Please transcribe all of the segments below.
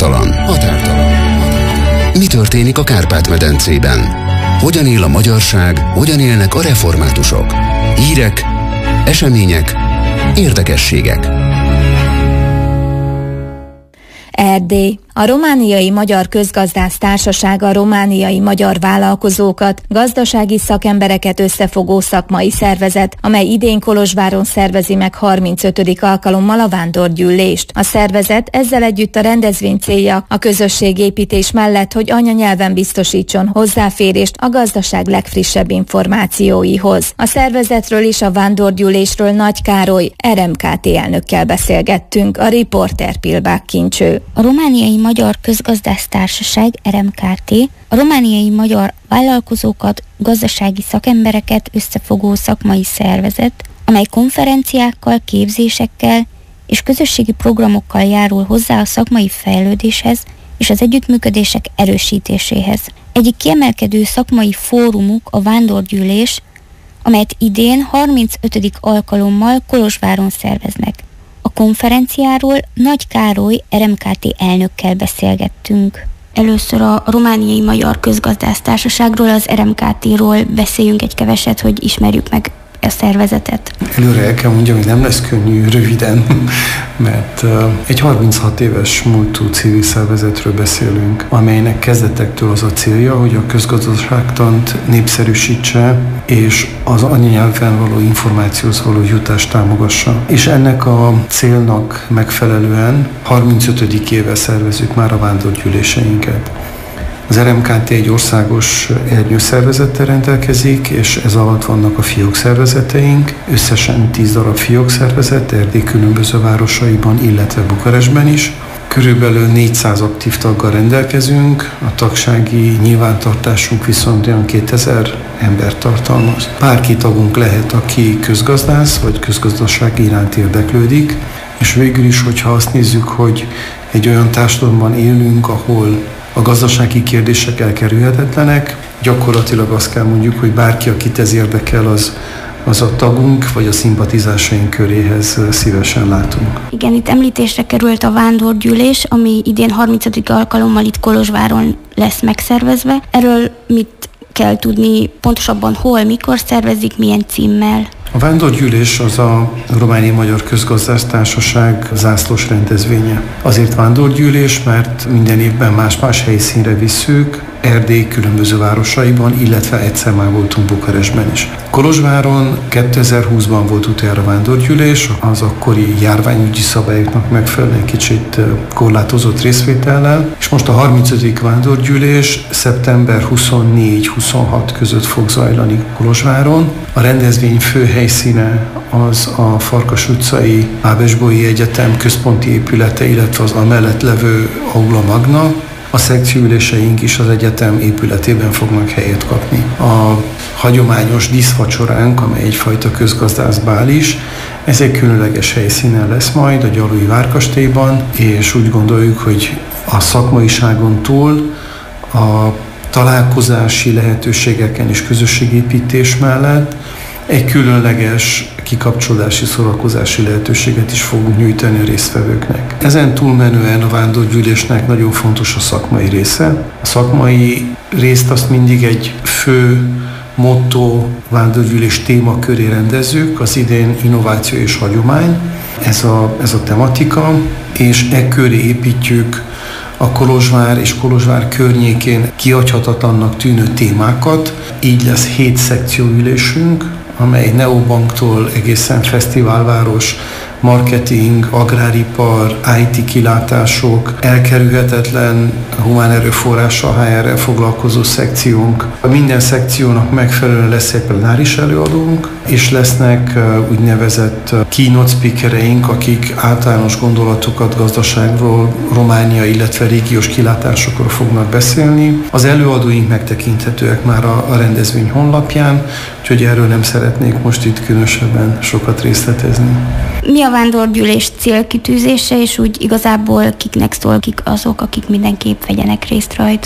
Határtalan. Mi történik a Kárpát-medencében? Hogyan él a magyarság, hogyan élnek a reformátusok? Hírek, események, érdekességek. Erdély. A Romániai Magyar Közgazdász Társaság a romániai magyar vállalkozókat, gazdasági szakembereket összefogó szakmai szervezet, amely idén Kolozsváron szervezi meg 35. alkalommal a vándorgyűlést. A szervezet ezzel együtt a rendezvény célja a közösségépítés mellett, hogy anyanyelven biztosítson hozzáférést a gazdaság legfrissebb információihoz. A szervezetről és a vándorgyűlésről Nagy Károly, RMKT elnökkel beszélgettünk, a riporter Pilbák Kincső. A Romániai Magyar Közgazdász Társaság, RMKT, a romániai magyar vállalkozókat, gazdasági szakembereket összefogó szakmai szervezet, amely konferenciákkal, képzésekkel és közösségi programokkal járul hozzá a szakmai fejlődéshez és az együttműködések erősítéséhez. Egyik kiemelkedő szakmai fórumuk a vándorgyűlés, amelyet idén 35. alkalommal Kolozsváron szerveznek. A konferenciáról Nagy Károly, RMKT elnökkel beszélgettünk. Először a Romániai Magyar Közgazdász Társaságról, az RMKT-ról beszéljünk egy keveset, hogy ismerjük meg a szervezetet. Előre el kell mondjam, hogy nem lesz könnyű röviden, mert egy 36 éves múltú civil szervezetről beszélünk, amelynek kezdetektől az a célja, hogy a közgazdaságtant népszerűsítse, és az anyanyelven való információhoz való jutást támogassa. És ennek a célnak megfelelően 35. éve szervezzük már a vándorgyűléseinket. Az RMKT egy országos ernyőszervezettel rendelkezik, és ez alatt vannak a fiókszervezeteink, összesen 10 darab fiókszervezet, Erdély különböző városaiban, illetve Bukarestben is. Körülbelül 400 aktív taggal rendelkezünk, a tagsági nyilvántartásunk viszont olyan 2000 embert tartalmaz. Bárki tagunk lehet, aki közgazdász vagy közgazdaság iránt érdeklődik, és végül is, hogyha azt nézzük, hogy egy olyan társadalomban élünk, ahol a gazdasági kérdések elkerülhetetlenek, gyakorlatilag azt kell mondjuk, hogy bárki, akit ez érdekel, az a tagunk, vagy a szimpatizásaink köréhez szívesen látunk. Igen, itt említésre került a vándorgyűlés, ami idén 30. alkalommal itt Kolozsváron lesz megszervezve. Erről mit kell tudni, pontosabban hol, mikor szervezik, milyen címmel? A vándorgyűlés az a Romániai Magyar Közgazdász Társaság zászlós rendezvénye. Azért vándorgyűlés, mert minden évben más-más helyszínre visszük, Erdély különböző városaiban, illetve egyszer már voltunk Bukarestben is. Kolozsváron 2020-ban volt utoljára vándorgyűlés, az akkori járványügyi szabályoknak megfelelően kicsit korlátozott részvétellel, és most a 35. vándorgyűlés szeptember 24-26 között fog zajlani Kolozsváron. A rendezvény fő helyszíne az a Farkas utcai Ábesbói Egyetem központi épülete, illetve az amellett levő Aula Magna. A szekcióüléseink is az egyetem épületében fognak helyet kapni. A hagyományos díszvacsoránk, amely egyfajta közgazdászbál is, ez egy különleges helyszínen lesz majd a Gyalui Várkastélyban, és úgy gondoljuk, hogy a szakmaiságon túl a találkozási lehetőségeken és közösségépítés mellett egy különleges kikapcsolási, szórakozási lehetőséget is fogunk nyújtani a résztvevőknek. Ezen túlmenően a vándorgyűlésnek nagyon fontos a szakmai része. A szakmai részt azt mindig egy fő motto vándorgyűlés témaköré rendezzük, az idén innováció és hagyomány, ez a tematika, és e köré építjük a Kolozsvár és Kolozsvár környékén kihagyhatatlannak tűnő témákat. Így lesz 7 szekcióülésünk, amely neobanktól egészen fesztiválváros, marketing, agráripar, IT kilátások, elkerülhetetlen humán erőforrással, HR-rel foglalkozó szekciónk. Minden szekciónak megfelelően lesz egy plenáris előadónk, és lesznek úgynevezett keynote speakereink, akik általános gondolatokat gazdaságról, Románia, illetve régiós kilátásokról fognak beszélni. Az előadóink megtekinthetőek már a rendezvény honlapján, úgyhogy erről nem szeretnék most itt különösebben sokat részletezni. Mi a vándorgyűlés célkitűzése, és úgy igazából kiknek szól, kik azok, akik mindenképp vegyenek részt rajta?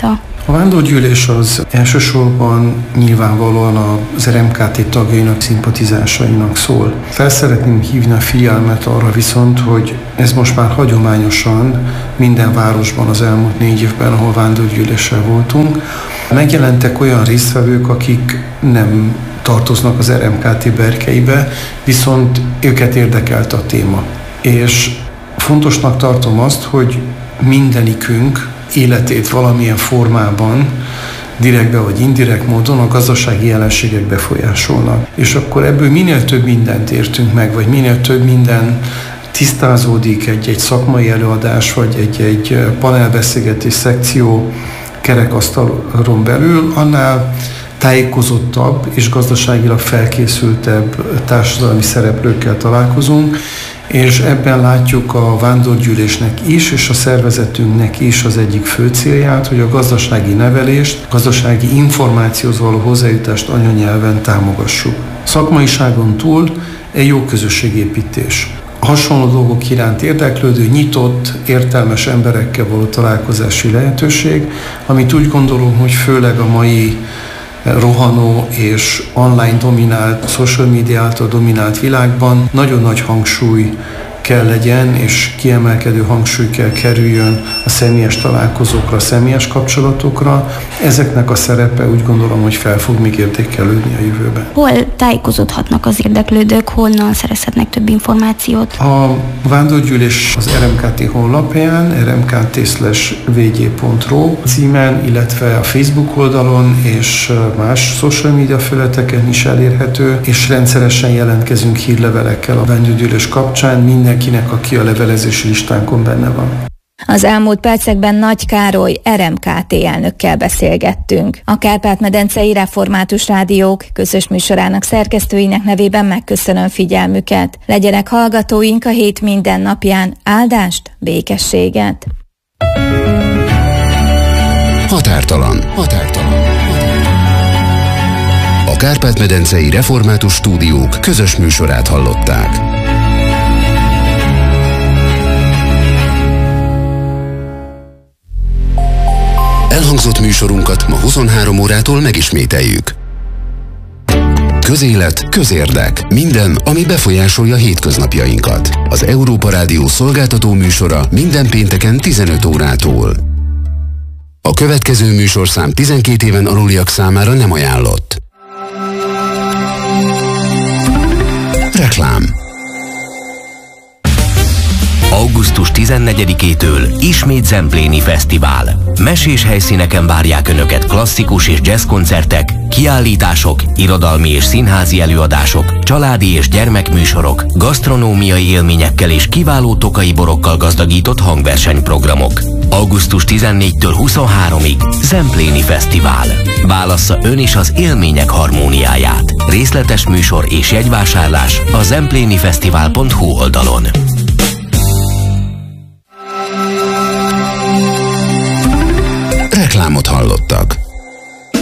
A vándorgyűlés az elsősorban nyilvánvalóan az RMKT tagjainak, szimpatizásainak szól. Fel szeretném hívni a figyelmet arra viszont, hogy ez most már hagyományosan minden városban az elmúlt 4 évben, ahol vándorgyűléssel voltunk, megjelentek olyan résztvevők, akik nem tartoznak az RMKT berkeibe, viszont őket érdekelt a téma. És fontosnak tartom azt, hogy mindenikünk életét valamilyen formában, direktbe vagy indirekt módon a gazdasági jelenségek befolyásolnak. És akkor ebből minél több mindent értünk meg, vagy minél több minden tisztázódik egy szakmai előadás, vagy egy panelbeszélgetés szekció kerekasztalon belül, annál tájékozottabb és gazdaságilag felkészültebb társadalmi szereplőkkel találkozunk, és ebben látjuk a vándorgyűlésnek is, és a szervezetünknek is az egyik fő célját, hogy a gazdasági nevelést, gazdasági információhoz való hozzájutást anyanyelven támogassuk. Szakmaiságon túl egy jó közösségépítés. Hasonló dolgok iránt érdeklődő, nyitott, értelmes emberekkel való találkozási lehetőség, amit úgy gondolom, hogy főleg a mai rohanó és online dominált, social media által dominált világban nagyon nagy hangsúly kell legyen, és kiemelkedő hangsúly kell kerüljön a személyes találkozókra, a személyes kapcsolatokra. Ezeknek a szerepe úgy gondolom, hogy fel fog még értékelődni a jövőben. Hol tájékozódhatnak az érdeklődők, honnan szerezhetnek több információt? A vándorgyűlés az RMKT honlapján, rmkt/vg.ro címen, illetve a Facebook oldalon és más social media felületeken is elérhető, és rendszeresen jelentkezünk hírlevelekkel a vándorgyűlés kapcsán mindenkinek, aki a levelezési listánkon benne van. Az elmúlt percekben Nagy Károly RMKT elnökkel beszélgettünk. A Kárpát-medencei Református Rádiók közös műsorának szerkesztőinek nevében megköszönöm figyelmüket. Legyenek hallgatóink a hét minden napján. Áldást, békességet! Határtalan. A Kárpát-medencei Református Stúdiók közös műsorát hallották. Elhangzott műsorunkat ma 23 órától megismételjük. Közélet, közérdek. Minden, ami befolyásolja hétköznapjainkat. Az Európa Rádió szolgáltató műsora minden pénteken 15 órától. A következő műsorszám 12 éven aluliak számára nem ajánlott. Reklám. Augusztus 14-től ismét Zempléni Fesztivál. Mesés helyszíneken várják Önöket klasszikus és jazz koncertek, kiállítások, irodalmi és színházi előadások, családi és gyermekműsorok, gasztronómiai élményekkel és kiváló tokai borokkal gazdagított hangversenyprogramok. Augusztus 14-től 23-ig Zempléni Fesztivál. Válassza ön is az élmények harmóniáját. Részletes műsor és jegyvásárlás a zemplénifesztivál.hu oldalon.